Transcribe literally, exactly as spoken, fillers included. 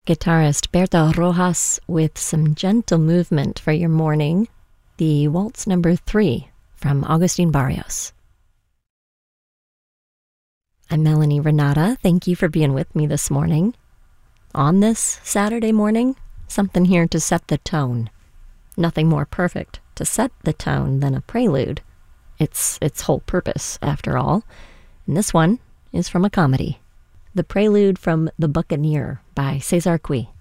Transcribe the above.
Guitarist Berta Rojas with some gentle movement for your morning. The Waltz Number Three from Agustin Barrios. I'm Melanie Renata. Thank you for being with me this morning. On this Saturday morning, something here to set the tone. Nothing more perfect to set the tone than a prelude. It's its whole purpose, after all. And this one is from a comedy. The prelude from The Buccaneer by Cesar Cui.